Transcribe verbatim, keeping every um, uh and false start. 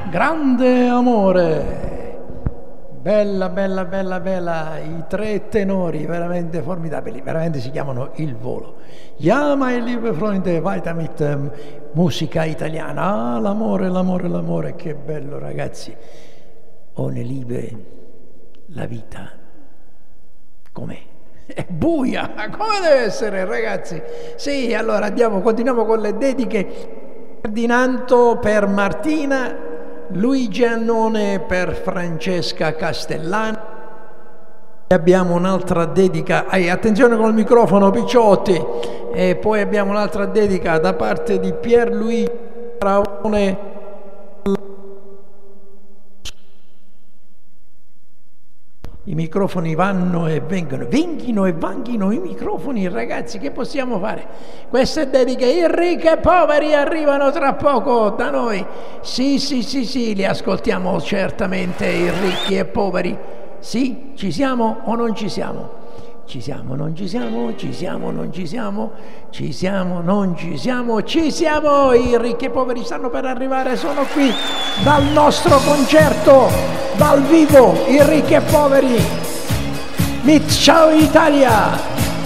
grande amore. Bella, bella, bella, bella, i tre tenori veramente formidabili, veramente si chiamano Il Volo. Ja, meine liebe Freunde, weiter mit um, musica italiana. Ah, l'amore, l'amore, l'amore, che bello ragazzi. Ohne Liebe la vita com'è? È buia, come deve essere ragazzi? Sì, allora andiamo, continuiamo con le dediche. Ferdinando per Martina, Luigi Annone per Francesca Castellani. Abbiamo un'altra dedica, eh, attenzione col microfono picciotti, e poi abbiamo un'altra dedica da parte di Pierluigi Raone. I microfoni vanno e vengono, venghino e vanghino i microfoni, ragazzi, che possiamo fare? Queste dediche, i ricchi e poveri arrivano tra poco da noi. Sì, sì, sì, sì, li ascoltiamo certamente, i ricchi e poveri. Sì, ci siamo o non ci siamo? Ci siamo, non ci siamo, ci siamo, non ci siamo, ci siamo, non ci siamo, ci siamo! I ricchi e poveri stanno per arrivare, sono qui dal nostro concerto, dal vivo, i ricchi e poveri. Mit Ciao Italia!